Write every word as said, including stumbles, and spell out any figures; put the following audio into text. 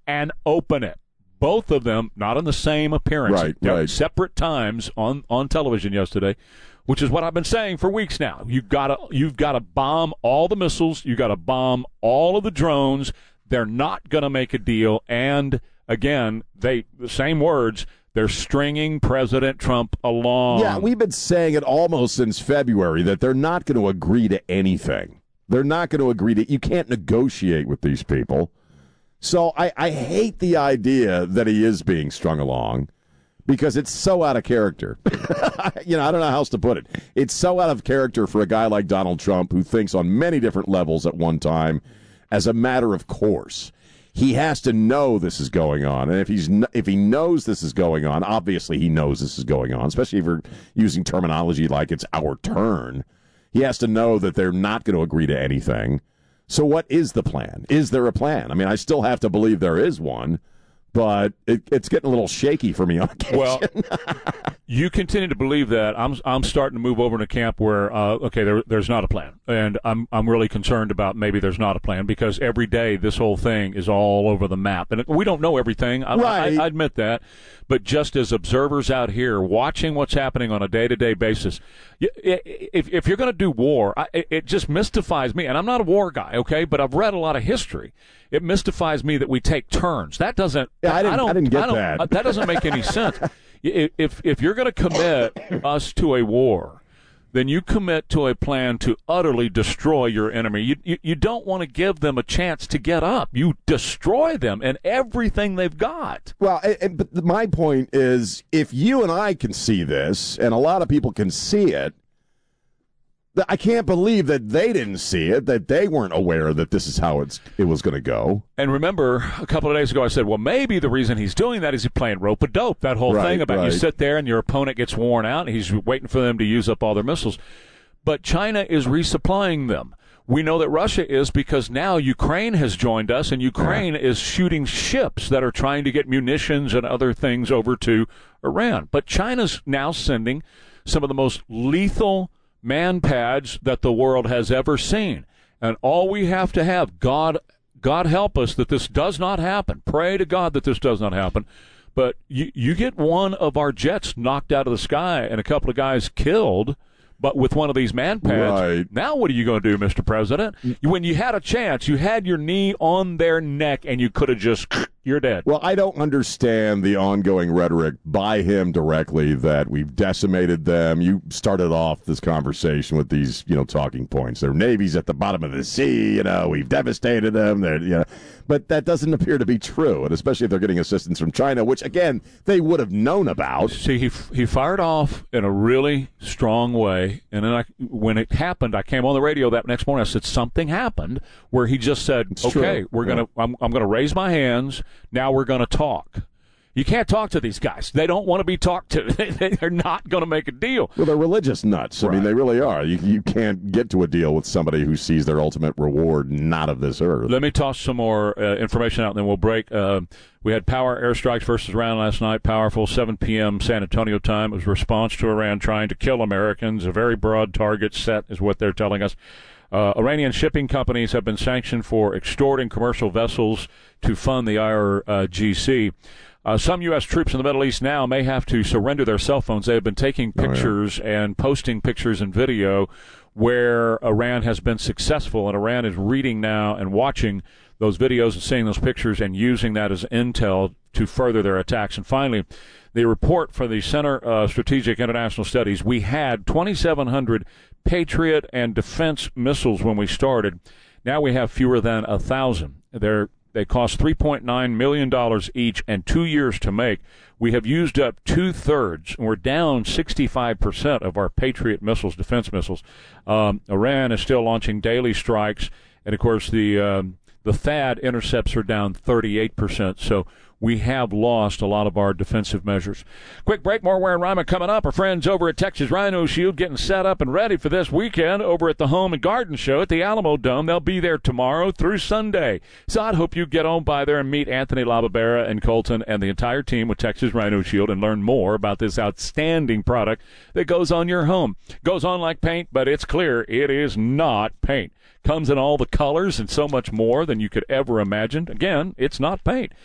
and open it. Both of them not in the same appearance. Right, They're right. separate times on, on television yesterday, which is what I've been saying for weeks now. You've got to you've got to bomb all the missiles. You've got to bomb all of the drones. They're not going to make a deal. And, again, they the same words, they're stringing President Trump along. Yeah, we've been saying it almost since February that they're not going to agree to anything. They're not going to agree to – you can't negotiate with these people. So I, I hate the idea that he is being strung along because it's so out of character. You know, I don't know how else to put it. It's so out of character for a guy like Donald Trump who thinks on many different levels at one time as a matter of course. He has to know this is going on. And if he's if he knows this is going on, obviously he knows this is going on, especially if you're using terminology like it's our turn. He has to know that they're not going to agree to anything. So what is the plan? Is there a plan? I mean, I still have to believe there is one, but it, it's getting a little shaky for me on occasion. Well, you continue to believe that. I'm I'm starting to move over in a camp where, uh, okay, there, there's not a plan. And I'm I'm really concerned about maybe there's not a plan because every day this whole thing is all over the map. And we don't know everything. I, right. I, I admit that. But just as observers out here watching what's happening on a day-to-day basis, if, if you're going to do war, I, it just mystifies me. And I'm not a war guy, okay, but I've read a lot of history. It mystifies me that we take turns. That doesn't yeah, I, didn't, I, don't, I didn't get I don't, that. That doesn't make any sense. If, if you're going to commit us to a war, then you commit to a plan to utterly destroy your enemy. You, you, you don't want to give them a chance to get up. You destroy them and everything they've got. Well, and, and, but my point is, if you and I can see this, and a lot of people can see it, I can't believe that they didn't see it, that they weren't aware that this is how it's it was going to go. And remember, a couple of days ago I said, well, maybe the reason he's doing that is he's playing rope-a-dope, that whole right, thing about right. you sit there and your opponent gets worn out, and he's waiting for them to use up all their missiles. But China is resupplying them. We know that Russia is because now Ukraine has joined us, and Ukraine yeah. is shooting ships that are trying to get munitions and other things over to Iran. But China's now sending some of the most lethal man pads that the world has ever seen. And all we have to have, God God help us that this does not happen. Pray to God that this does not happen. But you, you get one of our jets knocked out of the sky and a couple of guys killed, but with one of these man pads. Right. Now what are you going to do, Mister President? When you had a chance, you had your knee on their neck, and you could have just, you're dead. Well, I don't understand the ongoing rhetoric by him directly that we've decimated them. You started off this conversation with these, you know, talking points. Their navy's at the bottom of the sea. You know, we've devastated them. They're, you know, but that doesn't appear to be true, and especially if they're getting assistance from China, which again they would have known about. See, he he fired off in a really strong way, and then I, when it happened, I came on the radio that next morning. I said something happened where he just said, It's "Okay, true. we're yeah. gonna I'm I'm gonna raise my hands. Now we're gonna talk." You can't talk to these guys. They don't want to be talked to. They're not going to make a deal. Well, they're religious nuts. I Right. mean, they really are. You you can't get to a deal with somebody who sees their ultimate reward not of this earth. Let me toss some more uh, information out, and then we'll break. Uh, we had power airstrikes versus Iran last night, powerful, seven p.m. San Antonio time. It was a response to Iran trying to kill Americans. A very broad target set is what they're telling us. Uh, Iranian shipping companies have been sanctioned for extorting commercial vessels to fund the I R G C. Uh, some U S troops in the Middle East now may have to surrender their cell phones. They have been taking pictures oh, yeah. and posting pictures and video where Iran has been successful, and Iran is reading now and watching those videos and seeing those pictures and using that as intel to further their attacks. And finally, the report for the Center of Strategic International Studies, we had twenty-seven hundred Patriot and defense missiles when we started. Now we have fewer than one thousand. They're They cost three point nine million dollars each and two years to make. We have used up two-thirds, and we're down sixty-five percent of our Patriot missiles, defense missiles. Um, Iran is still launching daily strikes, and, of course, the um, the THAAD intercepts are down thirty-eight percent. So we have lost a lot of our defensive measures. Quick break, more Ware and Ryman coming up. Our friends over at Texas Rhino Shield getting set up and ready for this weekend over at the Home and Garden Show at the Alamo Dome. They'll be there tomorrow through Sunday. So I'd hope you get on by there and meet Anthony LaBarbera and Colton and the entire team with Texas Rhino Shield and learn more about this outstanding product that goes on your home. Goes on like paint, but it's clear it is not paint. Comes in all the colors and so much more than you could ever imagine. Again, it's not paint.